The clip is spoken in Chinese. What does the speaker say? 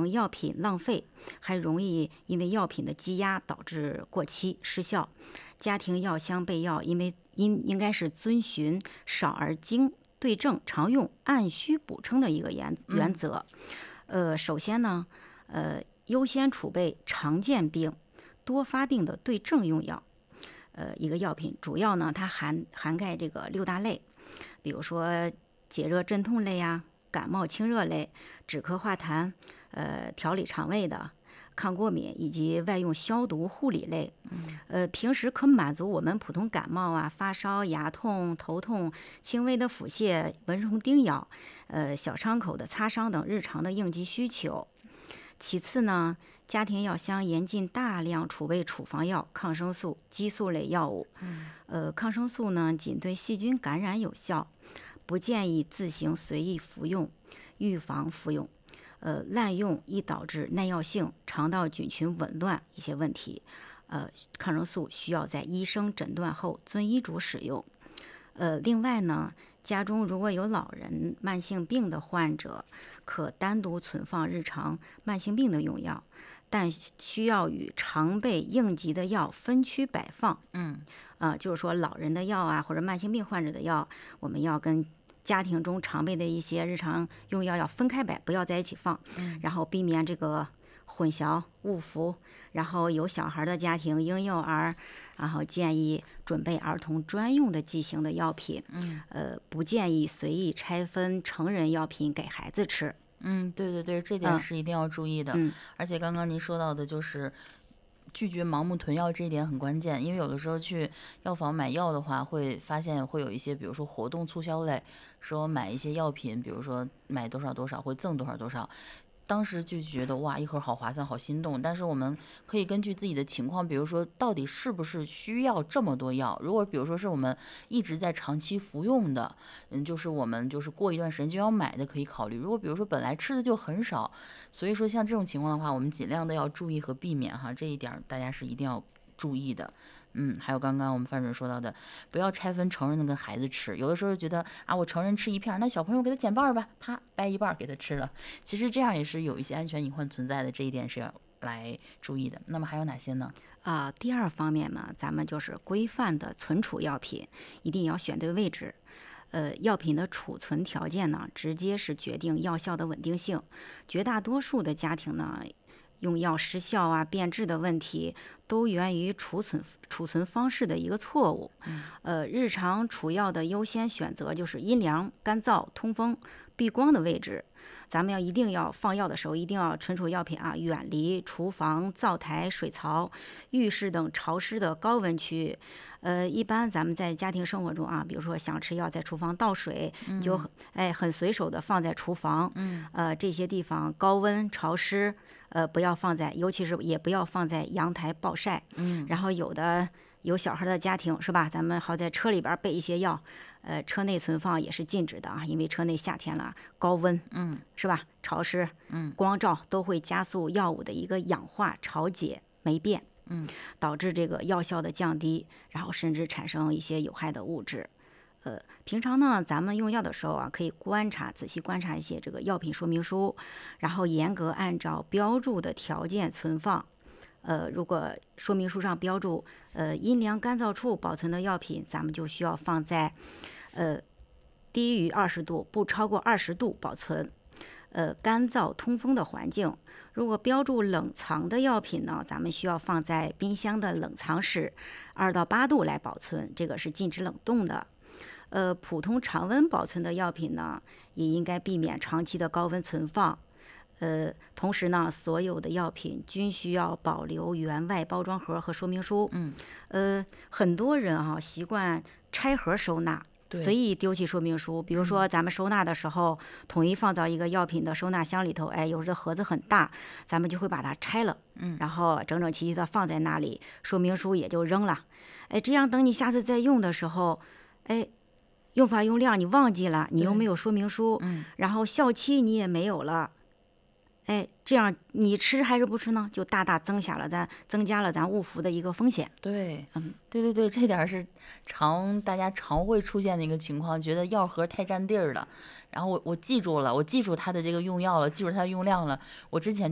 成药品浪费，还容易因为药品的积压导致过期失效。家庭药箱备药，应该是遵循少而精、对症常用、按需补充的一个原则。首先呢，优先储备常见病、多发病的对症用药。一个药品主要呢，它涵盖这个6大类，比如说解热镇痛类呀、感冒清热类、止咳化痰、调理肠胃的、抗过敏以及外用消毒护理类。平时可满足我们普通感冒啊、发烧、牙痛、头痛、轻微的腹泻、蚊虫叮咬、小伤口的擦伤等日常的应急需求。其次呢，家庭药箱严禁大量储备处方药、抗生素、激素类药物。抗生素呢，仅对细菌感染有效，不建议自行随意服用，预防服用。滥用易导致耐药性、肠道菌群紊乱一些问题。抗生素需要在医生诊断后遵医嘱使用。另外呢，家中如果有老人、慢性病的患者，可单独存放日常慢性病的用药，但需要与常备应急的药分区摆放。就是说老人的药啊，或者慢性病患者的药，我们要跟家庭中常备的一些日常用药要分开摆，不要在一起放，然后避免这个混淆误服。然后有小孩的家庭、婴幼儿，然后建议准备儿童专用的剂型的药品。不建议随意拆分成人药品给孩子吃。 对对对，这点是一定要注意的。而且刚刚您说到的就是拒绝盲目囤药，这一点很关键。因为有的时候去药房买药的话，会发现会有一些，比如说活动促销类，说买一些药品，比如说买多少多少会赠多少多少。当时就觉得哇，一盒好划算，好心动。但是我们可以根据自己的情况，比如说到底是不是需要这么多药。如果比如说是我们一直在长期服用的，就是我们就是过一段时间就要买的，可以考虑。如果比如说本来吃的就很少，所以说像这种情况的话，我们尽量的要注意和避免哈，这一点大家是一定要注意的。还有刚刚我们范主任说到的，不要拆分成人的跟孩子吃。有的时候觉得啊，我成人吃一片，那小朋友给他减半吧，啪掰一半给他吃了。其实这样也是有一些安全隐患存在的，这一点是要来注意的。那么还有哪些呢？ 第二方面呢，咱们就是规范的存储药品，一定要选对位置。药品的储存条件呢，直接是决定药效的稳定性。绝大多数的家庭呢，用药失效啊、变质的问题，都源于储存方式的一个错误。日常储药的优先选择就是阴凉、干燥、通风、避光的位置。咱们一定要放药的时候，一定要存储药品啊，远离厨房、灶台、水槽、浴室等潮湿的高温区域。一般咱们在家庭生活中啊，比如说想吃药，在厨房倒水，就很随手的放在厨房。这些地方高温潮湿，不要放在，尤其是也不要放在阳台暴晒。然后有小孩的家庭是吧？咱们好在车里边备一些药，车内存放也是禁止的啊，因为车内夏天了，高温，是吧？潮湿，光照都会加速药物的一个氧化、潮解、霉变。导致这个药效的降低，然后甚至产生一些有害的物质。平常呢，咱们用药的时候啊，可以仔细观察一些这个药品说明书，然后严格按照标注的条件存放。如果说明书上标注阴凉干燥处保存的药品，咱们就需要放在低于20度，不超过20度保存。干燥通风的环境。如果标注冷藏的药品呢，咱们需要放在冰箱的冷藏室，2到8度来保存，这个是禁止冷冻的。普通常温保存的药品呢，也应该避免长期的高温存放。同时呢，所有的药品均需要保留原外包装盒和说明书。很多人习惯拆盒收纳，随意丢弃说明书。比如说咱们收纳的时候，统一放到一个药品的收纳箱里头，有时候盒子很大，咱们就会把它拆了，然后整整齐齐的放在那里，说明书也就扔了。这样等你下次再用的时候，用法用量你忘记了，你又没有说明书，然后效期你也没有了。这样你吃还是不吃呢？就大大增加了咱误服的一个风险。 对，对，这点是大家常会出现的一个情况，觉得药盒太占地儿了。然后我记住它的这个用药了，记住它的用量了。我之前